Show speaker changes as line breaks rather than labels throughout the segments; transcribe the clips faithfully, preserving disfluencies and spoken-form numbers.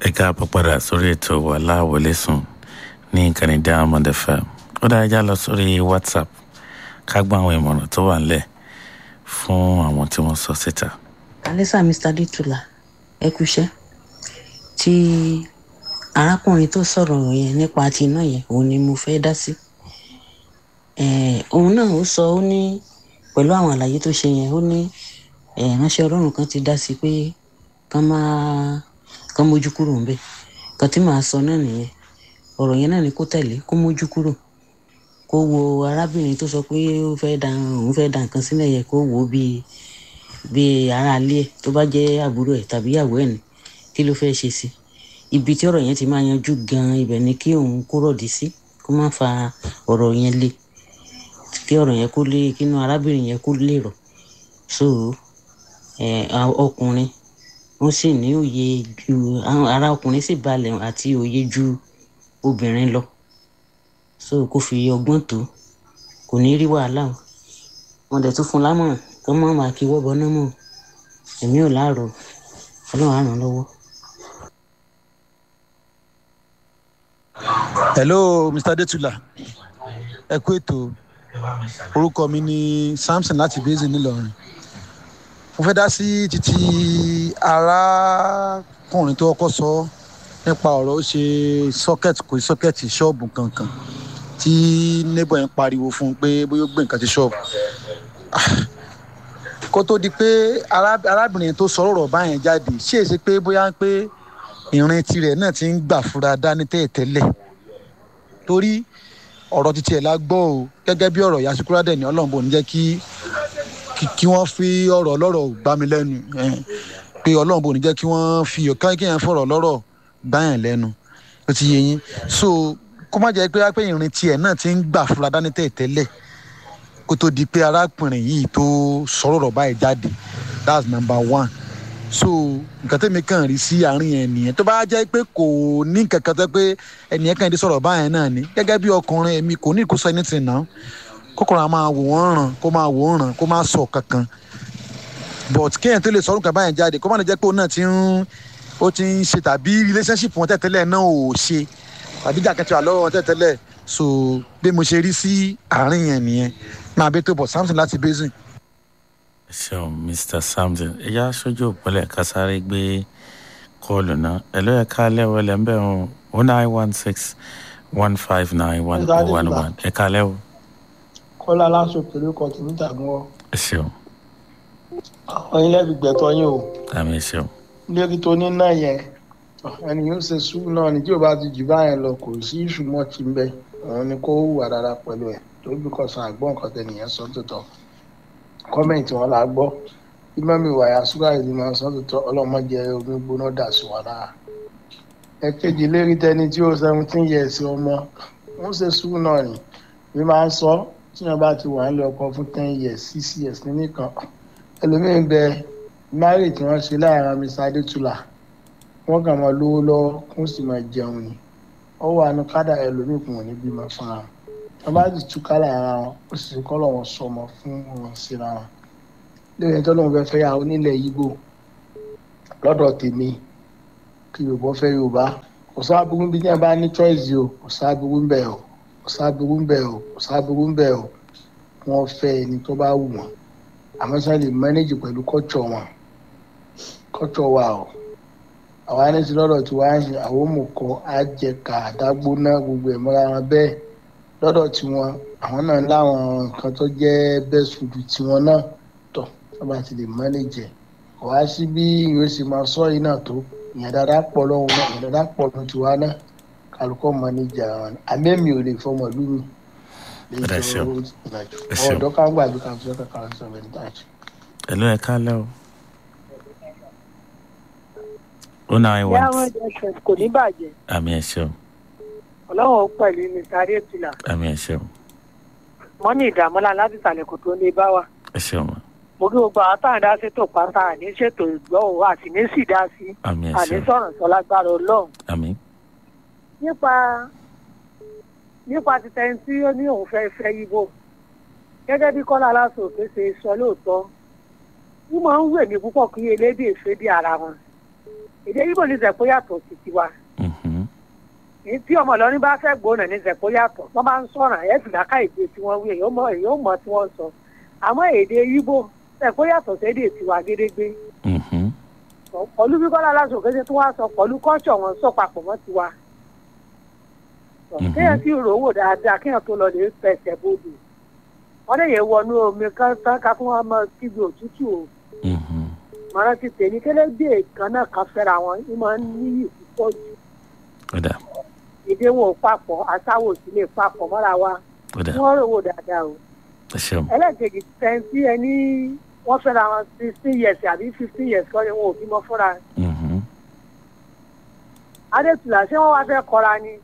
ẹ káàbọ̀ padà sórí ètò wa láwọlé sùn ní ìkànnì Diamond F M. Ó dáa já lọ sórí WhatsApp ká gbọ́ àwọn ìmọ̀ràn tó wà nílẹ̀ fún àwọn tí wọ́n sọ síta.
Alisa Mister Ditula ẹ kúṣẹ́ tí arákùnrin tó sọ̀rọ̀ yẹn nípa ti iná yẹn òun ni mo fẹ́ dá sí. Òun náà ó sọ ó ní pẹ̀lú àwọn àlàyé tó ṣe yẹn ó ní ránṣẹ́ Ọlọ́run kan ti dá sí pé ká máa kán mójú kúrò ńbẹ̀. Kan tí màá sọ náà nìyẹn ọ̀rọ̀ yẹn náà ni kó tẹ̀lé kó mójú kúrò kó wo arábìnrin tó sọ pé ó fẹ́ da òun fẹ́ da nǹkan sílẹ̀ yẹ kó wò ó bíi bíi aráalé ẹ̀ tó bá jẹ́ àbúrò ẹ̀ tàbí ìyàwó ẹ̀ ní kí ló fẹ́ ṣe sí ibi tí ọ̀rọ̀ yẹn ti máa yanjú gan ibẹ̀ ni kí òun kó rọ̀dí sí kó má fa ọ̀rọ̀ yẹn le kí ọ̀rọ̀ yẹn kó lé kínú arábìnrin yẹn kó lè rọ̀ so ọkùnrin wọ́n sì ní òye ju ara ọkùnrin sì balẹ̀ àti òye ju obìnrin lọ so kó fi ọgbọ́n tó kò ní rí wàhálà o wọ́n dẹ̀ tún fún lámọ̀ràn kó má máa kí wọ́bọ náà mọ̀ èmi ò láàárọ̀ Ọlọ́run á ràn lọ́wọ́.
Hello Mister Ditula ẹ kú ètò orúkọ mi ni Samson láti Basin nílọrin mo fẹ́ dá sí títí arákùnrin tó kọ́kọ́ sọ nípa ọ̀rọ̀ ó ṣe sọ́kẹ́tì kò sí sọ́kẹ́tì ṣọ́ọ̀bù kankan tí neighbor yẹn pariwo fún un pé bóyá ó gbé nǹkan ti ṣọ́ọ̀bù kó tó di pé arábìnrin tó sọ ọ̀rọ̀ báyẹn jáde ṣé èsì pé bóyá pé ìrìn tirẹ̀ náà ti ń gbà fúra dání tẹ́ẹ̀tẹ́lẹ̀ torí ọ̀rọ̀ títí ẹ̀ la gbọ́ o gẹ́gẹ́ bí ọ̀rọ̀ Yasukura dẹ̀ ní Ọlọ́run bò ní jẹ́ kí kí wọ́n fi ọ̀rọ̀ ọlọ́rọ̀ gbá mi lẹ́nu pé Ọlọ́run bò ní jẹ́ kí wọ́n fi ọ̀kan kí yẹn fọ̀rọ̀ ọlọ́rọ̀ gbá yẹn lẹ́nu ó ti yé yín so kó má jẹ́ pé pé ìrìn tiẹ̀ náà ti ń gbà fúra dání tẹ́ẹ̀tẹ́lẹ̀ kó tó di pé arákùnrin yìí tó sọ̀rọ̀ báyìí jáde that's number one so nǹkan tẹ́mi kàn rí sí àárín yẹn nìyẹn tó bá jẹ́ pé kò ní nǹkan kan tó pé ẹnìyẹn kàn dé sọ̀rọ̀ báyẹn náà ni gẹ́gẹ́ bí ọkùnrin èmi kò ní ìkóso ẹni tì náà kókòrò máa wò wọ́n ràn kó máa wò wọ́n ràn kó máa sọ kankan but kéèyàn tó lè sọ̀rọ̀ nǹkan báyẹn jáde kó má lè jẹ́ pé òun náà ti ń ó ti ń ṣe tàbí relationship wọn tẹ́tẹ́lẹ̀ náà ò ṣe tàbí jàkẹ́tì wà lọ́wọ́ wọn tẹ́tẹ́lẹ̀ so bí mo ṣe rí sí àárín yẹn nìyẹn máa bẹ tó bọ̀ Samson láti Basin.
ṣeun Mister Samson ẹ̀yà aṣojú òpólẹ̀ kásáré gbé kọ́ọ̀lù náà ẹ̀ ló yẹ ká lẹ́wọ̀ ẹ̀ lẹ́ńbẹ̀ ọ̀hún o nine one six one five nine one oh one one ẹ̀ ká lẹ́wọ̀.
Kọ́lá aláṣọ pẹ̀lú ọkọ̀ tí níta gan wọ́.
ẹ ṣeun.
àwọn ilé ìgbẹ́tọ̀ yín o.
àmì ẹ ṣeun.
lórí tó ní náà yẹn ẹni yóò ṣe sùúrù náà ni tí o bá ti jù báyẹn lọ kò sí ìṣùmọ̀ tí ń bẹ òun ni kó hùwà dáadáa pẹ̀lú ẹ̀ torí bí kò sàn àgbọ̀n nǹkan tẹnìyẹn sọ tó tọ̀ kọ́mẹ̀ntì wọn la gbọ́ bí mọ́mí wàyà ṣúgà ìlú máa sọ tó tọ́ ọlọ́mọdé omi gbóná dà sí wa lára. ẹ̀kejì lérí tẹni tí ó seventeen years ọmọ ń ṣe sùúrù náà ni bí máa ń sọ tí wọn bá ti wà nílé ọkọ fún ten years six years nìkan ẹlòmíín bẹ márì tí wọn ṣe láàrin Mister Ditula wọn kàn máa lówó lọ́wọ́ kún sì máa jẹun ni ó wà ní kádà ẹlòmíín kùn wọn ní bímọ fúnra wọn wọn bá ti túká lára wọn ó sì kọ́ lọ́wọ́ sọmọ fún wọn síra wọn lóyún tó lóun fẹ́ fẹ́ yà onílẹ̀ Ìgbò lọ́dọ̀ tèmi kí Yorùbá fẹ́ Yorùbá kò sábúrú bí yẹn bá ní choice o kò sábúrú ń bẹ o kò sábúrú ń bẹ o kò sábúrú ń bẹ o wọ́n fẹ́ ẹni tó bá wù wọ́n àmọ́ sọ lè manage pẹ̀lú culture wọn culture wa o àwa ẹni tí lọ́dọ̀ tí wàá ṣe àwọn òmùkọ́ àjẹkà àdágbóná gbogbo ẹ̀ mọ́ra wọn bẹ́ẹ̀ lọ́dọ̀ tí wọn àwọn náà láwọn nǹkan tó jẹ́ best food tí wọn náà tọ̀ tó bá ti lè manage wàá sí bí yóò sì máa sọ yìí náà tó ìyẹn dáadáa pọ̀ lọ́wọ́ náà ìyẹn dáadáa pọ̀ lọ́wọ́ tiwa náà kálukọ́ manage àwọn àmẹ́mi ò lè fọmọ lúmi lè jọ ìrìnàjò ọ̀dọ́ ká gbà bí kan fi ọkọ̀ kan sọ bẹ́ẹ̀ dájú.
ẹ ló ẹ ká lẹ́ o. ó náà ẹ wá.
ìyá àwọn ẹ̀ṣẹ̀ kò ní bàjẹ́.
àmì ẹ ṣeun.
ọlọ́run pẹ̀lú Mister Ditula.
àmì ẹ ṣeun.
wọ́n ní ìdààmúlá láti ìsàlẹ̀ kò tó lè bá wa.
ẹ ṣeun.
mo kí gbogbo àwọn táwọn dá ṣètò pátá àní ṣètò ìgbọ́ òwò àti ní sì dá sí.
àmì ẹ
àní
ṣeun.
sọ̀rọ̀ sọ lágbára Ọlọ́run.
àmì.
nípa nípa títẹ̀ tí ó ní òun fẹ́ fẹ́ yíbò gẹ́gẹ́ bí Kọ́lá Aláṣọkè ṣe sọ lóòótọ́ wọ́n máa ń wè mí púpọ̀ kí elédè fẹ́ bí ara wọn èdè Ìgbò ní zẹ̀kó yàtọ̀ sí tiwa
Mhm.
èyí tí ọmọ Ìlọrin bá fẹ́ gbóná ní zẹ̀kó yàtọ̀ wọ́n bá ń sọ̀rọ̀ ẹ̀ fìdákà èdè tí wọ́n wí èyí ó mọ èyí ó mọ tí wọ́n sọ àmọ́ èdè Ìgbò zẹ̀kó yàtọ̀ sí èdè tiwa gédégbé
Mhm.
pọ̀lú bí Kọ́lá Aláṣọ Òkèṣe tí wọ́n á sọ pọ̀lú kọ́ńtọ̀ wọn sọ papọ̀ mọ́ tiwa kéèyàn sì rò wò dáadáa kéèyàn tó lọ lè fẹsẹ̀ bodò wọ́n lè yẹ wọnú omi kan tán ká fún wọn mọ kíbi òtútù o
Mhm.
mọ̀ràn ti tèmi kélédè kan náà kan fẹ́ra wọn ní máa ń níyì púpọ̀ jù
Ó dà.
èdè wọn ò papọ̀ àtàwọn ò sì lè papọ̀ mọ́ra wa
Ó dà.
wọ́n rò wò dáadáa o
Ẹ ṣeun.
ẹlẹ́gẹ̀dì tẹ́ǹtì ẹni wọ́n fẹ́ra wọn sixteen years àbí fifteen years kọ́ ni wọn ò bímọ fúnra
Mhm.
adétúlà ṣé wọ́n wá fẹ́ kọ́ra ni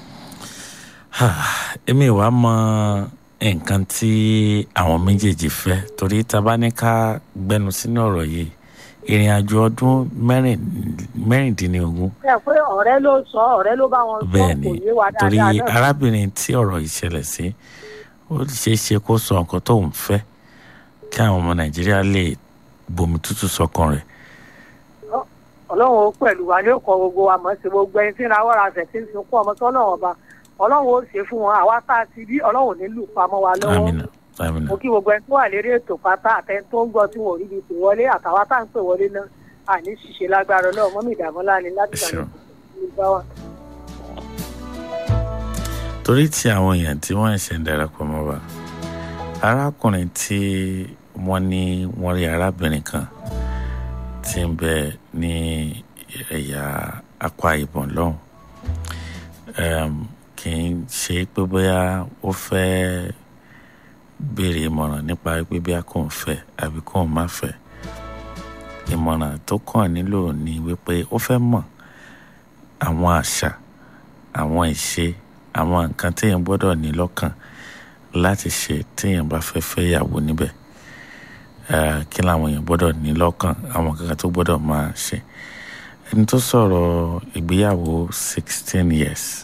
Èmi wàá mọ nǹkan tí àwọn méjèèjì fẹ́ torí tá a bá ní ká gbẹnu sínú ọ̀rọ̀ yìí ìrìn àjò ọdún mẹ́rin mẹ́rìndínlógún
ẹ pé ọ̀rẹ́ ló sọ ọ̀rẹ́ ló bá wọn sọ
bẹ́ẹ̀
kò
ni
yé wa
torí
dáadáa náà
arábìnrin tí ọ̀rọ̀ yìí ṣẹlẹ̀ sí ó ṣeé ṣe kó sọ nǹkan tó ń fẹ́ kí àwọn ọmọ Nàìjíríà lè bomi tútù sọ́kàn rẹ̀.
ọlọ́run ó pẹ̀lú wa ní òkò gbogbo wa mọ̀ sí gbogbo ẹni tí ń rawọ́ ra ṣẹ̀ tí ń sunkún ọmọ tó náà ọba ọlọ́run ó ṣe fún wọn àwa tá a ti rí ọlọ́run nílùú pamọ́ wa lọ́wọ́
Àmín àmín.
mo kí gbogbo ẹni tó wà lérí ètò pátá àtẹni tó ń gbọ́ tí wọn ò rí ibi pè wọlé àtàwa tá à ń pè wọlé náà àní ṣiṣẹ́ lágbára ọlọ́run mọ́mí ìdààmúlá ni láti gbà
Sure.
ní bá wa.
torí tí àwọn èèyàn tí wọ́n ṣẹ̀ ń darapọ̀ mọ́ wa arákùnrin tí wọ́n ní wọ́n rí arábìnrin kan tí ń bẹ ní ẹ̀yà Akwa Ibom lọ́hùn um, kì í ṣe pé bóyá ó fẹ́ béèrè ìmọ̀ràn nípa pé bí a kò ń fẹ́ àbí kò ń má fẹ́ ìmọ̀ràn tó kàn nílò ni wípé ó fẹ́ mọ̀ àwọn àṣà àwọn ìṣe àwọn nǹkan téèyàn gbọ́dọ̀ ní lọ́kàn láti ṣe téèyàn bá fẹ́ fẹ́ ìyàwó níbẹ̀ kí làwọn èèyàn gbọ́dọ̀ ní lọ́kàn àwọn kankan tó gbọ́dọ̀ máa ṣe ẹni tó sọ̀rọ̀ ìgbéyàwó sixteen years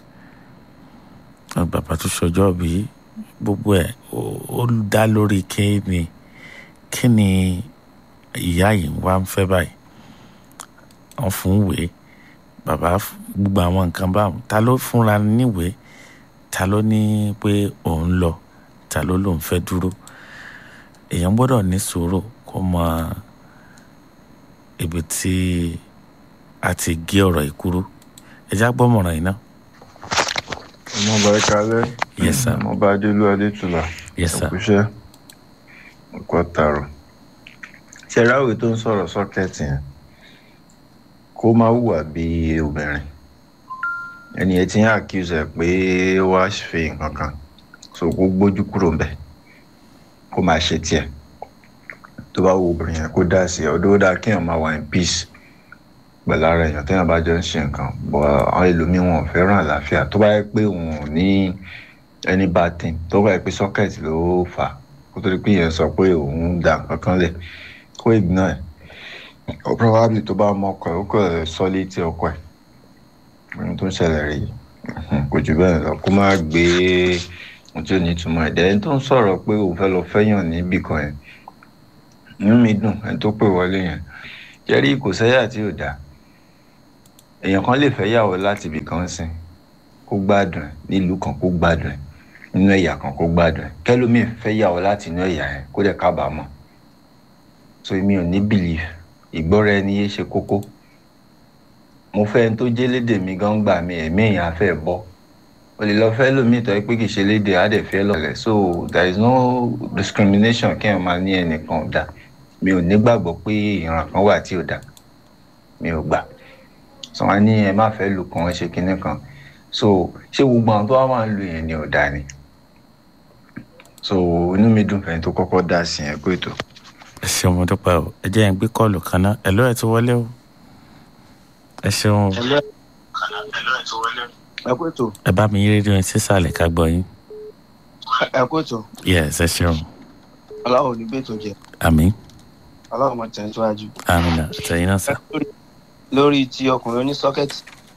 bàbá tó ṣọjọ́ bí gbogbo ẹ̀ ó dá lórí kí ni kí ni ìyá yìí wá ń fẹ́ báyìí wọ́n fún ìwé bàbá gbogbo àwọn nǹkan báwọn ta ló fúnra níwèé ta ló ní pé òun lọ ta ló lòun fẹ́ dúró èèyàn gbọ́dọ̀ ní sùúrù kó mọ ibi tí a ti gé ọ̀rọ̀ ìkúrú ẹjá gbọ́mọ̀ràn yìí náà.
ọmọ ọba ìkàlẹ̀
yes sir.
ọmọ ọba adélú adétúlà
yes sir.
ẹ̀kúṣẹ́ ọkọ̀ tààrọ̀ ṣẹ̀ráwé tó ń sọ̀rọ̀ sọ́kẹ́tì yẹn kó má hùwà bí obìnrin ẹni ẹ ti ń accuse ẹ pé ó wá fi nǹkan kan so kó gbójú kúrò ń bẹ̀ kó máa ṣe tiẹ̀ tó bá wo obìnrin yẹn kó dá sí ẹ ọdún ó dáa kéèyàn máa wà in peace pẹ̀lú ara èèyàn téèyàn bá jọ ń ṣe nǹkan bọ́ àwọn ẹlòmíín wọn ò fẹ́ràn àlàáfíà tó bá yẹ pé òun ò ní any bad thing tó bá yẹ pé socket ló fà á kó tó di pé yẹn sọ pé òun dà nǹkan kan lẹ̀ kó ignore ẹ̀ ọ probably tó bá mọ ọkọ ẹ̀ ó kọ̀ sọ létí ọkọ ẹ̀ ohun tó ń ṣẹlẹ̀ rèé kò jù bẹ́ẹ̀ lọ kó má gbé ohun tí ò ní ìtumọ̀ ẹ̀dẹ́ ẹni tó ń sọ̀rọ̀ pé òun fẹ́ lọ fẹ́yàn níbì kan yẹn inú mi dùn ẹni tó pè wọlé yẹn jẹ́rí kò sẹ́yà tí ò dáa èèyàn kan lè fẹ́ yàwó láti ibì kan sìn kó gbádùn ẹ̀ nílùú kan kó gbádùn ẹ̀ nínú ẹ̀yà kan kó gbádùn ẹ̀ kẹ́lómìn fẹ́ yàwó láti inú ẹ̀yà yẹn kó dẹ̀ kábàámọ̀ so èmi ò ní belief ìgbọ́ra ẹni yé ṣe kókó mo fẹ́ ẹni tó jẹ́ lédè mi gan gbà mí ẹ̀mí èèyàn á fẹ́ bọ́ o lè lọ fẹ́ lómi ìtọ́ pé kì í ṣe lédè á dẹ̀ fẹ́ lọ́lẹ̀ so there is no discrimination kí ẹ̀ máa ní ẹnìkan ò dáa mi ò nígbàgbọ́ pé ìran kan wà tí ò dáa mi ò gbà sọ wọn ní ẹ má fẹ́ lù kàn ẹ ṣe kinní kan so ṣé gbogbo àwọn tó wá máa ń lu yẹn ni ò dáa ni so inú mi dùn fẹ́ni tó kọ́kọ́ dá sí ẹ pé tó.
ẹ ṣeun mo dúpẹ́ o ẹ jẹ́ ẹ̀ ń gbé kọ́ọ̀lù kan náà ẹ̀ ló ẹ̀ ti wọlé o ẹ ṣeun.
ẹ kú ètò.
ẹ bá mi yí rédíò yín sísàlẹ̀ ká gbọ́ yín.
ẹ kú ètò.
yes ẹ ṣeun.
aláwọ̀ ní gbètò jẹ.
àmín.
aláwọ̀ máa tẹ̀ síwájú.
àmín náà tẹ̀yìn náà sà.
lórí ti ọkùnrin oní sọ́kẹ́tì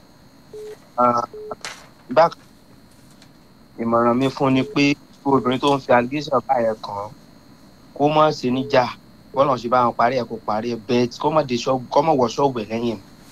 bákan ìmọ̀ràn mi fún ni pé obìnrin tó ń fi allegation báyẹn kàn kó má ṣe níjà bọ́lá ṣe bá wọn parí ẹ̀ kó parí ẹ̀ bẹ́ẹ̀ kó má wọ ṣọ́ọ̀bù ẹ̀ lẹ́yìn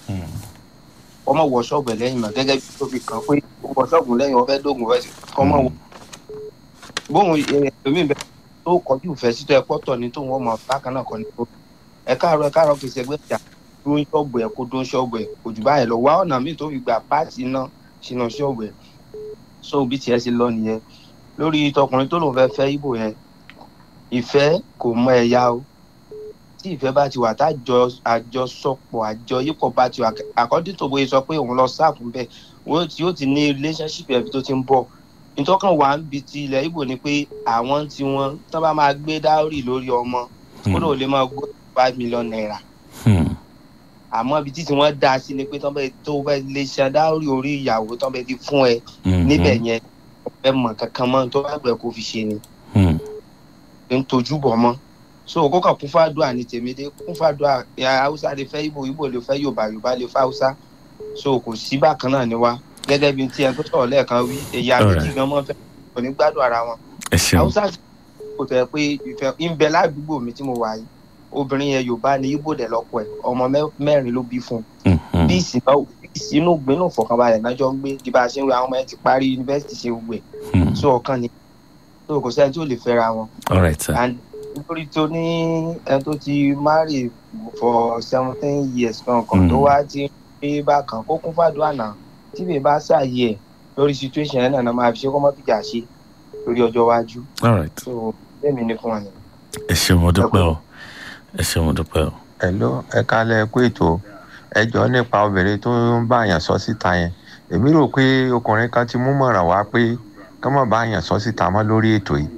ọmọ wọ ṣọ́ọ̀bù ẹ̀ lẹ́yìn mọ̀ gẹ́gẹ́ bí tó fi kàn pé wọ ṣọ́ọ̀bù lẹ́yìn ọ̀fẹ́ dógùn fẹ́ kọ́mọ wọ. bóun èmi bẹ tó kọjú ìfẹ́ sí tó ẹ pọ́tọ̀ ní tóun ọmọ bákan náà kọ́ ní tó ẹ káàárọ̀ ẹ káàárọ̀ kìí ṣẹgbẹ́ ìjà dún ṣọ́ọ̀bù ẹ̀ kó dún ṣọ́ọ̀bù ẹ̀ kò jù báyìí lọ wá ọ̀nà míì tó fi gbà páàtì iná sínú ṣọ́ọ̀bù ẹ̀ so bí tiẹ̀ ṣe lọ nìyẹn lórí tọkùnrin tó lòun fẹ́ fẹ́ ibo yẹn ìfẹ́ kò mọ ẹ̀yà o tí ìfẹ́ bá ti wà tájọ àjọsọpọ̀ àjọ yípọ̀ bá ti wà according to bóyá sọ pé òun lọ sáàfù bẹ́ẹ̀ wọ́n ti yóò ti ní relationship ẹ̀bí tó ti ń bọ̀ ìtọ́kàn wà ń bi ti ilẹ̀ Ìgbò ni pé àwọn tí wọ́n tán bá máa gbé dáórì lórí ọmọ kó lóò lè máa gbó five million naira àmọ́ ibi títí wọ́n dá sí ni pé tán bẹ́ẹ̀ tó bẹ́ẹ̀ lè ṣe dáórì orí ìyàwó tán bẹ́ẹ̀ ti fún ẹ níbẹ̀ yẹn ọ̀fẹ́ mọ̀ kankan mọ́ tó bá gbẹ kó fi ṣe ni ń tojú bọ̀ mọ́ so kókàn kún fàdúrà ní tèmídé kún fàdúrà Haúsá lè fẹ́ Ìgbò Ìgbò lè fẹ́ Yorùbá Yorùbá lè fẹ́ Haúsá so kò sí bákan náà ni wá gẹ́gẹ́ bí tí ẹ tó sọ̀rọ̀ lẹ́ẹ̀kan wí ẹ̀yà méjì gan mọ́ fẹ́ kò ní gbádùn ara wọn Haúsá kò tẹ̀ pé ìfẹ́ ń bẹ ládùúgbò mi tí mo wà yìí obìnrin yẹn Yorùbá ni Ìgbò dẹ̀ lọ́pọ̀ ẹ̀ ọmọ mẹ́rin ló bí fún un bí ìsínú gbénú fọkànbalẹ̀ náà jọ ń gbé bí bá a ṣe ń wé àwọn ọmọ ẹ̀ ti parí yunifásitì ṣe gbé so ọ̀kan ni so kò sẹ́ni tí ò lè fẹ́ra wọn nítorí tó ní ẹni tó ti marry for seventeen years kankan tó wá ti pé bákan kó kún fàdúrà náà tí bèbá bá ṣàyè ẹ̀ lórí situation ẹ̀ náà máa fi ṣe kó mọ́ fìjà ṣe lórí ọjọ́ iwájú. so bẹ́ẹ̀ mi ní fún wa ni.
ẹ ṣe mo dúpẹ́ o ẹ ṣe mo dúpẹ́ o.
ẹ ló ẹ kálẹ̀ kú ètò ẹ jọ nípa obìnrin tó ń bá àyàn sọ síta yẹn èmi rò pé ọkùnrin kan ti mú mọ̀ràn wá pé kí wọ́n bá àyàn sọ síta mọ́ lórí ètò yìí.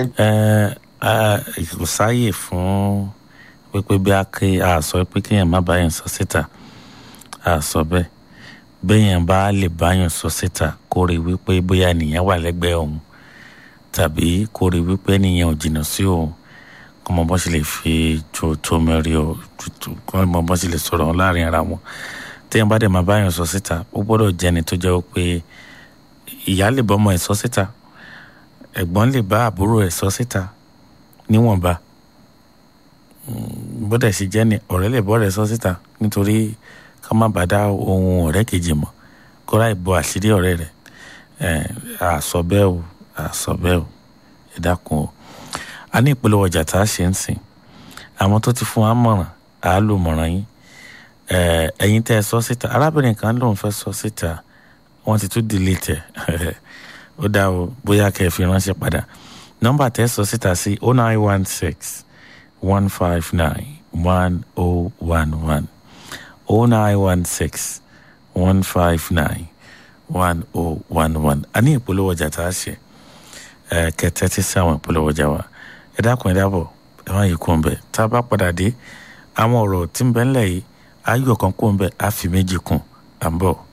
kò sáàyè fún pípé bí a ké a sọ pé kéèyàn má bá yẹn sọ síta a sọ bẹ́ẹ̀ béèyàn bá lè bá yẹn sọ síta kó rí wípé bóyá nìyẹn wà lẹ́gbẹ̀ẹ́ òun tàbí kó rí wípé nìyẹn ò jìnnà sí òun kó mọ bó ṣe lè fi tó tó mẹ́rin o kó mọ bó ṣe lè sọ̀rọ̀ láàrin ara wọn téèyàn bá dẹ̀ má bá yẹn sọ síta ó gbọ́dọ̀ jẹ́ni tó jẹ́ pé ìyá lè bọ́ ọmọ ẹ̀ sọ síta ẹ̀gbọ́n lè bá àbúrò ẹ̀ sọ síta níwọ̀nba bọ́dẹ̀ ṣe jẹ́ ni ọ̀rẹ́ lè bọ́ rẹ̀ sọ síta nítorí ká má bàa dá ohun ọ̀rẹ́ kejì mọ̀ kó ráì bọ àṣírí ọ̀rẹ́ rẹ̀ àsọ bẹ́ẹ̀ o àsọ bẹ́ẹ̀ o ẹ dákun o a ní ìpolówó ọjà tá a ṣe ń sìn àwọn tó ti fún wa mọ̀ràn à á lò mọ̀ràn yín ẹ̀yin tẹ́ ẹ sọ síta arábìnrin kan lòun fẹ́ sọ síta wọ́n ti tún delete ẹ̀ ó dá o bóyá kẹ́ ẹ fi ránṣẹ́ padà nọ́mbà tẹ́ sọ síta sí oh nine one six one five nine one oh one one oh nine one six one five nine one oh one one a ní ìpolówó ọjà tá a ṣe ẹ kẹtẹ tí sí àwọn ìpolówó ọjà wa ẹ dákun ẹ dábọ̀ ẹ má yí kó ń bẹ tá a bá padà dé àwọn ọ̀rọ̀ tí ń bẹ ńlẹ̀ yìí ayọ̀ kan kó ń bẹ á fi méjì kún à ń bọ̀.